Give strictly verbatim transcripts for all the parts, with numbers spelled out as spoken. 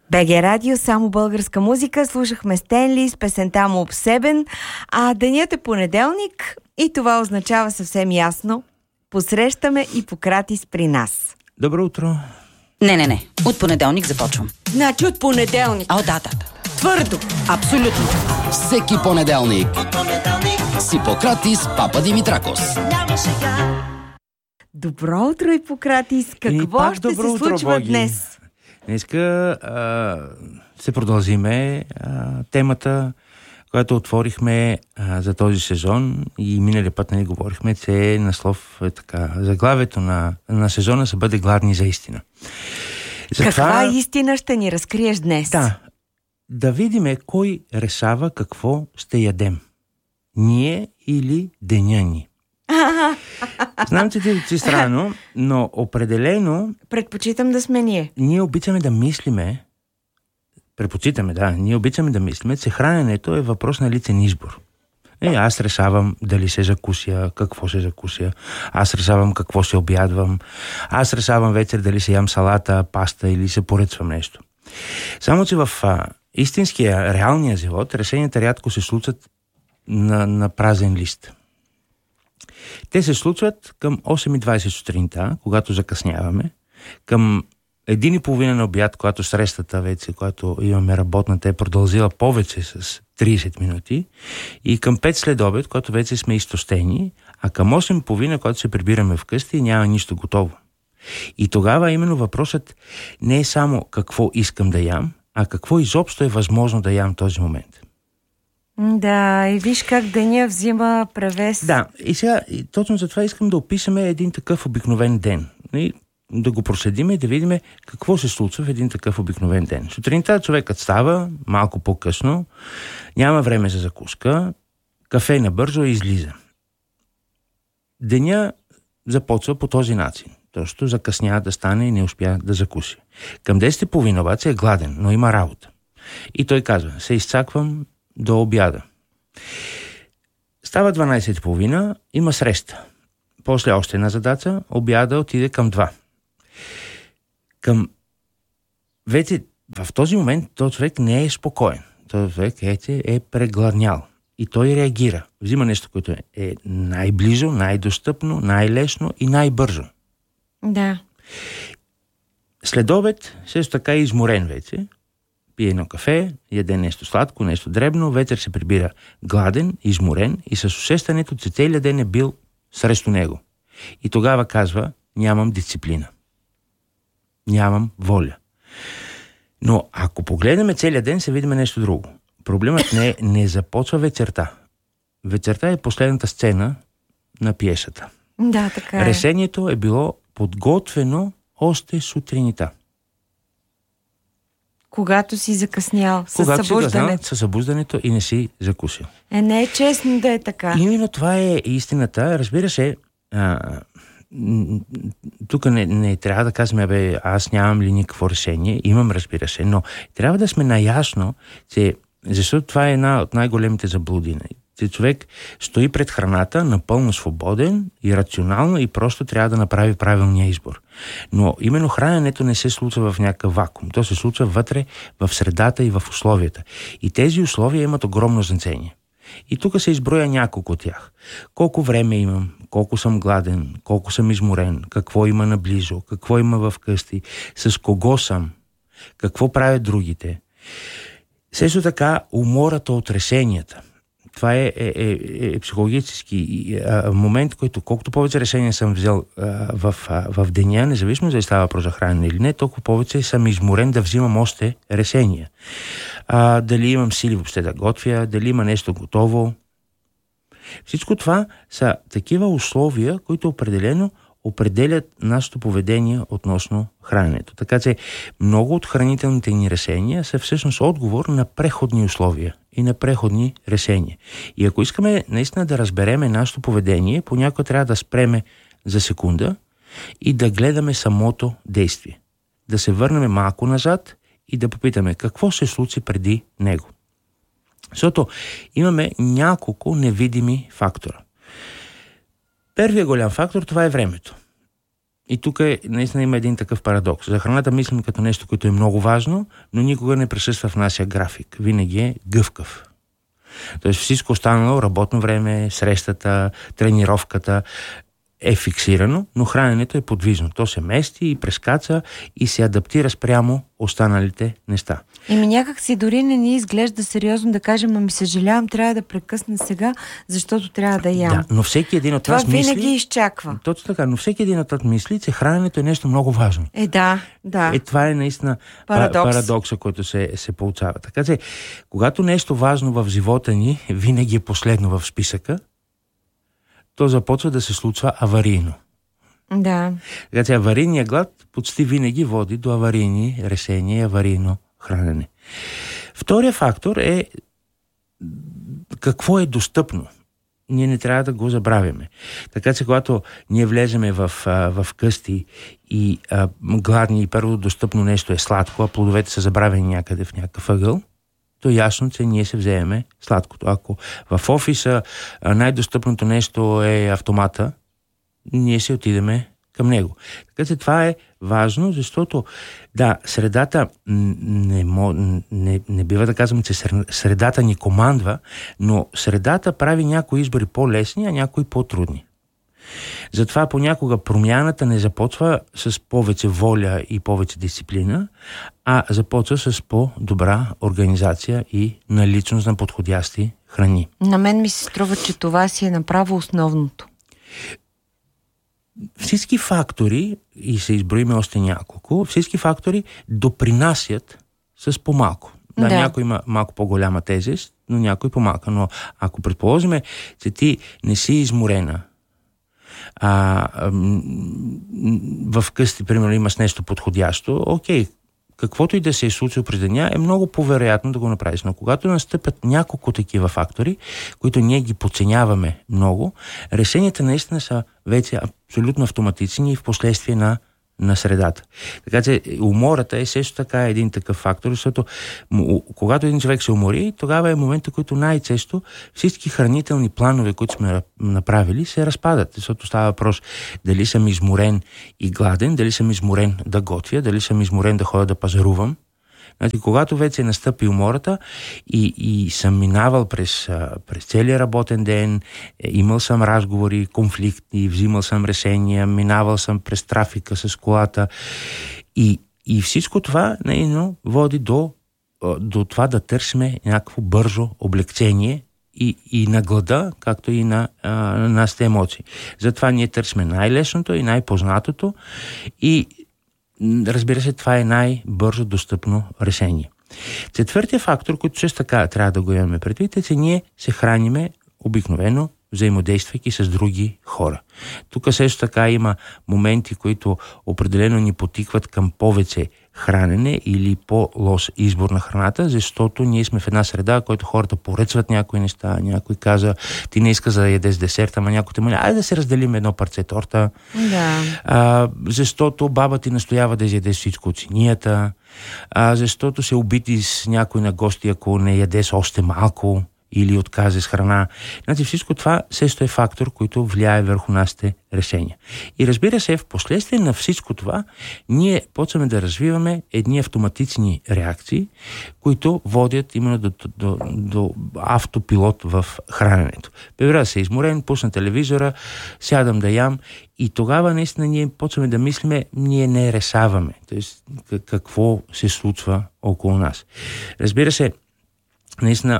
БГ Радио, само българска музика. Слушахме Стенли с песента му "Обсебен", а денят е понеделник и това означава съвсем ясно: посрещаме Ипократис при нас. Добро утро. Не, не, не. От понеделник започвам. Значи от понеделник. О, да, да, да. Твърдо. Абсолютно. Всеки понеделник с Ипократис Папа Димитракос. Добро утро, Ипократис. Какво ще се утро, случва Боги. днес? Днеска а, се продължиме а, темата, която отворихме а, за този сезон и миналия път не говорихме, че наслов е така. Заглавието на, на сезона ще бъде "Гладни за истина". Затова... Каква истина ще ни разкриеш днес? Да, да видиме кой решава какво ще ядем. Ние или деня ни. Знам, че ти си странно, но определено... Предпочитам да сме ние. Ние обичаме да мислиме, предпочитаме, да, ние обичаме да мислиме, че храненето е въпрос на личен избор. Е, аз решавам дали се закуся, какво се закуся, аз решавам какво се обядвам, аз решавам вечер дали се ям салата, паста или се поръчвам нещо. Само, че в а, истинския, реалния живот решенията рядко се случват на, на празен лист. Те се случват към осем и двайсет сутринта, когато закъсняваме, към един и половина на обяд, когато срещата вече, когато имаме работната, е продължила повече с трийсет минути, и към пет след обед, когато вече сме изтощени, а към осем и половина, когато се прибираме вкъщи и няма нищо готово. И тогава именно въпросът не е само какво искам да ям, а какво изобщо е възможно да ям в този момент. Да, и виж как деня взима превес. Да, и сега и точно за това искам да описаме един такъв обикновен ден. И да го проследим и да видим какво се случва в един такъв обикновен ден. Сутринта човекът става малко по-късно, няма време за закуска, кафе набързо и излиза. Деня започва по този начин. Точно закъснява да стане и не успя да закуси. Към десет и половина обаче е гладен, но има работа. И той казва: се изчаквам до обяда. Става дванайсет и половина, има среща. После още една задача, обяда отиде към два. Към... Вече в този момент този човек не е спокоен. Този човек вече е прегладнял. И той реагира. Взима нещо, което е, е най-близо, най-достъпно, най-лесно и най-бързо. Да. След обед, също така е изморен вече. Пие едно кафе, яде нещо сладко, нещо дребно, вечер се прибира гладен, изморен и с усещането, че целият ден е бил срещу него. И тогава казва: нямам дисциплина. Нямам воля. Но ако погледнем целият ден, се видим нещо друго. Проблемът не, не започва вечерта. Вечерта е последната сцена на пиесата. Да, така е. Решението е било подготвено още сутринта. Когато си закъснял с Когато събуждането. С събуждането и не си закусил. Е, не е честно да е така. Именно това е истината. Разбира се, а, тук не, не трябва да казваме: бе, аз нямам ли никакво решение. Имам, разбира се, но трябва да сме наясно, че, защото това е една от най-големите заблуди. Че човек стои пред храната напълно свободен и рационално и просто трябва да направи правилния избор. Но именно храненето не се случва в някакъв вакуум. То се случва вътре, в средата и в условията. И тези условия имат огромно значение. И тук се изброя няколко от тях. Колко време имам, колко съм гладен, колко съм изморен, какво има наблизо, какво има в къщи, с кого съм, какво правят другите. Също така умората от решенията. Това е, е, е, е психологически а, момент, който колкото повече решения съм взел а, в, а, в деня, независимо дали става въпрос за хранене или не, толкова повече съм изморен да взимам още решения. А, дали имам сили въобще да готвя, дали има нещо готово. Всичко това са такива условия, които определено определят нашето поведение относно храненето. Така че много от хранителните ни решения са всъщност отговор на преходни условия и на преходни решения. И ако искаме наистина да разбереме нашето поведение, понякога трябва да спреме за секунда и да гледаме самото действие. Да се върнем малко назад и да попитаме какво се случи преди него. Защото имаме няколко невидими фактора. Първият голям фактор, това е времето. И тук е, наистина има един такъв парадокс. За храната мислим като нещо, което е много важно, но никога не присъства в нашия график. Винаги е гъвкав. Тоест всичко останало, работно време, срещата, тренировката е фиксирано, но храненето е подвижно. То се мести и прескача и се адаптира спрямо останалите неща. Еми някак си дори не ни изглежда сериозно да кажем, ами съжалявам, трябва да прекъсна сега, защото трябва да ям. Да, но всеки един от това вас мисли... Това винаги изчаква. Точно така, но всеки един от вас мисли, че храненето е нещо много важно. Е, да, да. Е, това е наистина Парадокс. парадокса, който се, се получава. Така че, когато нещо важно в живота ни винаги е последно в списъка, то започва да се случва аварийно. Да. Така че аварийният глад почти винаги води до аварийни решения и аварийно хранене. Втория фактор е какво е достъпно. Ние не трябва да го забравяме. Така че, когато ние влеземе в, в късти и а, гладни и първо достъпно нещо е сладко, а плодовете са забравени някъде в някакъв ъгъл, то ясно, че ние се вземем сладкото. Ако в офиса най-достъпното нещо е автомата, ние се отидеме към него. Така че това е важно, защото да, средата не, не, не бива да казвам, че средата ни командва, но средата прави някои избори по-лесни, а някои по-трудни. Затова понякога промяната не започва с повече воля и повече дисциплина, а започва с по-добра организация и наличност на подходящи храни. На мен ми се струва, че това си е направо основното. Всички фактори, и се изброиме още няколко, всички фактори допринасят с по-малко. Да, да. Някой има малко по-голяма тежест, но някой по-малка. Но ако предположим, че ти не си изморена, а, а в къщи, примерно, имаш нещо подходящо, окей, каквото и да се е случило през деня, е много по-вероятно да го направиш. Но когато настъпят няколко такива фактори, които ние ги подценяваме много, решенията наистина са вече абсолютно автоматични и в последствие на, на средата. Така че умората е също така един такъв фактор, защото когато един човек се умори, тогава е момента, който най-често всички хранителни планове, които сме направили, се разпадат. Защото става въпрос дали съм изморен и гладен, дали съм изморен да готвя, дали съм изморен да ходя да пазарувам. Значи, когато вече е настъпи умората и, и съм минавал през, през целия работен ден, имал съм разговори, конфликти, взимал съм решения, минавал съм през трафика с колата и, и всичко това наистина води до, до това да търсиме някакво бързо облегчение и, и на глада, както и на, а, на нашите емоции. Затова ние търсиме най-лесното и най-познатото и разбира се, това е най-бързо достъпно решение. Четвъртия фактор, който също така трябва да го имаме предвид, е, че ние се храниме обикновено, взаимодействайки с други хора. Тук също така има моменти, които определено ни потикват към повече хранене или по-лош избор на храната, защото ние сме в една среда, в която хората поръчват някои неща. Някой каза, ти не искаш да ядеш десерт, ама някой те моля, айде да се разделим едно парче торта. Да. А, защото баба ти настоява да ядеш всичко от синията, а, защото се обиди с някой на гости, ако не ядеш още малко или откаже с храна. Значи всичко това също е фактор, който влияе върху нашите решения. И разбира се, в последствие на всичко това, ние почваме да развиваме едни автоматични реакции, които водят именно до, до, до, до автопилот в храненето. Прибира се изморен, пусна телевизора, сядам да ям и тогава наистина ние почваме да мислиме, ние не решаваме. Тоест, какво се случва около нас. Разбира се, наистина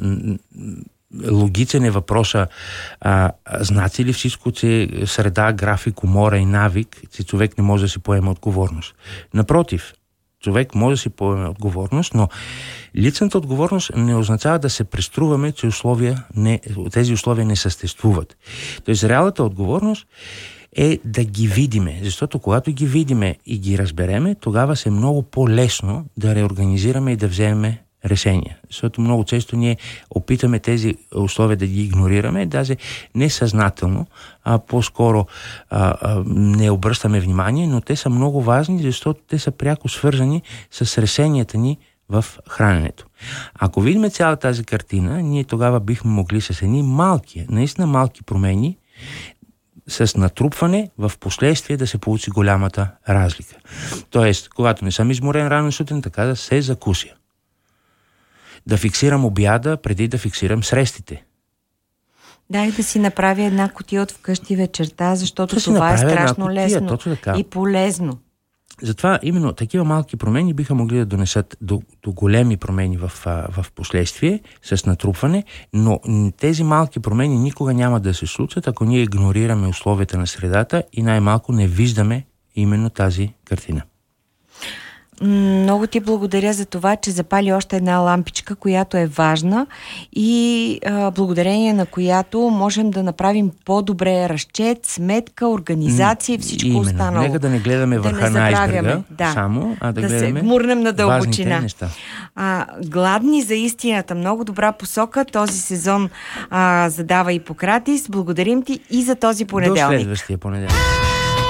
логичен е въпроса, а, значи ли всичко, че среда, график, умора и навик, че човек не може да си поеме отговорност? Напротив, човек може да си поеме отговорност, но личната отговорност не означава да се преструваме, че условия не, тези условия не съществуват. Тоест, реалната отговорност е да ги видиме, защото когато ги видиме и ги разбереме, тогава се е много по-лесно да реорганизираме и да вземем решения. Защото много често ние опитаме тези условия да ги игнорираме, даже не съзнателно, а по-скоро а, а, не обръщаме внимание, но те са много важни, защото те са пряко свързани с решенията ни в храненето. Ако видим цялата тази картина, ние тогава бихме могли с едни малки, наистина малки промени, с натрупване в последствие да се получи голямата разлика. Тоест, когато не съм изморен рано сутрин, така да се закуся. Да фиксирам обяда преди да фиксирам срещите. Да, и да си направя една кутия от вкъщи вечерта, защото да това е страшно кутия, лесно и полезно. Затова именно такива малки промени биха могли да донесат до, до големи промени в, в последствие с натрупване, но тези малки промени никога няма да се случат, ако ние игнорираме условията на средата и най-малко не виждаме именно тази картина. Много ти благодаря за това, че запали още една лампичка, която е важна и а, благодарение на която можем да направим по-добре разчет, сметка, организация и всичко Именно. останало. Нека да не гледаме върха на айсберга да. само, а да, да гледаме се гмурнем на дълбочина. неща. А, гладни за истината. Много добра посока. Този сезон а, задава Ипократис. Благодарим ти и за този понеделник. До следващия понеделник.